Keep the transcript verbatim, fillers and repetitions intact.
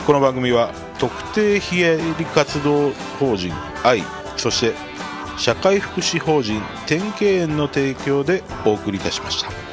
この番組は特定非営利活動法人愛、そして社会福祉法人天慶園の提供でお送りいたしました。